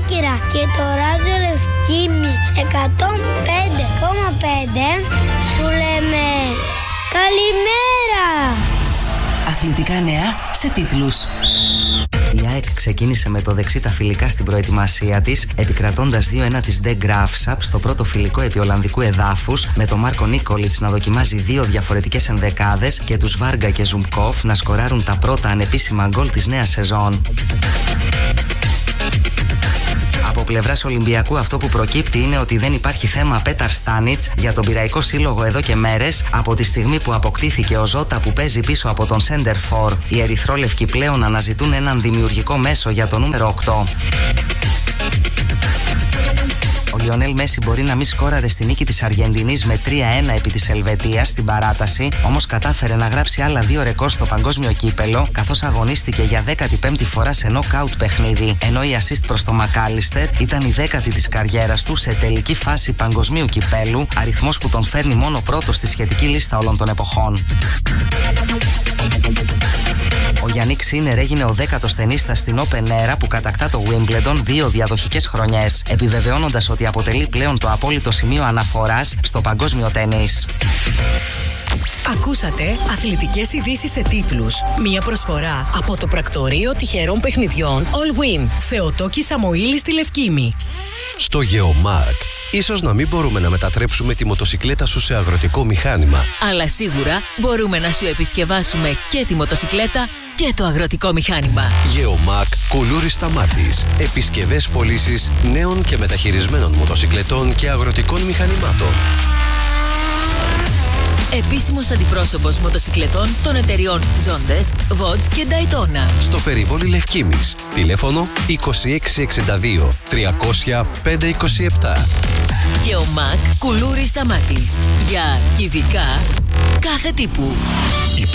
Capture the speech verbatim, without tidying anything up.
Κέρκυρα και το ράδιο Λευκήμι εκατόν πέντε κόμμα πέντε σου λέμε καλημέρα. Αθλητικά νέα σε τίτλους. Η ΑΕΚ ξεκίνησε με το δεξί τα φιλικά στην προετοιμασία της, επικρατώντας δύο ένα της Ντε Γκράφσαπ στο πρώτο φιλικό επί Ολλανδικού εδάφους, με τον Μάρκο Νίκολιτς να δοκιμάζει δύο διαφορετικές ενδεκάδες και τους Βάργα και Ζουμκόφ να σκοράρουν τα πρώτα ανεπίσημα γκολ της νέας σεζόν. Από πλευράς Ολυμπιακού, αυτό που προκύπτει είναι ότι δεν υπάρχει θέμα Πέταρ Στάνιτς για τον Πειραϊκό Σύλλογο εδώ και μέρες, από τη στιγμή που αποκτήθηκε ο Ζώτα που παίζει πίσω από τον Σέντερ Φορ. Οι ερυθρόλευκοι πλέον αναζητούν έναν δημιουργικό μέσο για το νούμερο οκτώ. Ο Λιονέλ Μέση μπορεί να μην σκόραρε στη νίκη της Αργεντινής με τρία ένα επί της Ελβετίας στην παράταση, όμως κατάφερε να γράψει άλλα δύο ρεκόρ στο παγκόσμιο κύπελο, καθώς αγωνίστηκε για δέκατη πέμπτη φορά σε νοκάουτ παιχνίδι, ενώ η assist προς το Μακάλιστερ ήταν η δέκατη της καριέρας του σε τελική φάση παγκοσμίου κυπέλου, αριθμός που τον φέρνει μόνο πρώτο στη σχετική λίστα όλων των εποχών. Ο Γιάννικ Σίνερ έγινε ο δέκατος τενίστας στην Open Era που κατακτά το Wimbledon δύο διαδοχικές χρονιές, επιβεβαιώνοντας ότι αποτελεί πλέον το απόλυτο σημείο αναφοράς στο παγκόσμιο τένις. Ακούσατε αθλητικές ειδήσεις σε τίτλους. Μία προσφορά από το πρακτορείο τυχερών παιχνιδιών All Win. Θεοτόκη Σαμοήλη στη Λευκήμη. Στο Geomark, ίσως να μην μπορούμε να μετατρέψουμε τη μοτοσικλέτα σου σε αγροτικό μηχάνημα. Αλλά σίγουρα μπορούμε να σου επισκευάσουμε και τη μοτοσικλέτα και το αγροτικό μηχάνημα. Geomark Κουλούρης Σταμάτης. Επισκευές πωλήσεις νέων και μεταχειρισμένων μοτοσικλετών και αγροτικών μηχανημάτων. Επίσημος αντιπρόσωπος μοτοσικλετών των εταιριών Zondes, Vodz και Daytona. Στο περιβόλι Λευκήμης. Τηλέφωνο είκοσι έξι εξήντα δύο τριακόσια πεντακόσια είκοσι επτά. Geomark Κουλούρης Σταμάτης. Για κυβικά κάθε τύπου.